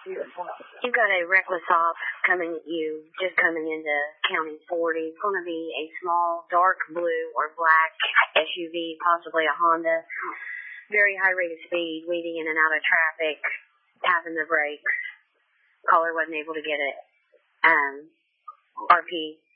You've got a reckless op coming at you, just coming into County 40. It's going to be a small, dark blue or black SUV, possibly a Honda. Very high rate of speed, weaving in and out of traffic, tapping the brakes. Caller wasn't able to get it. RP